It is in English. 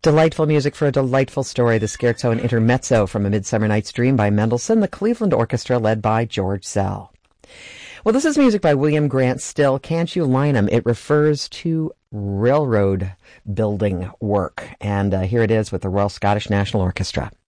Delightful music for a delightful story. The Scherzo and Intermezzo from A Midsummer Night's Dream by Mendelssohn, the Cleveland Orchestra led by George Szell. Well, this is music by William Grant Still, Can't You Line 'Em? It refers to railroad building work. And here it is with the Royal Scottish National Orchestra.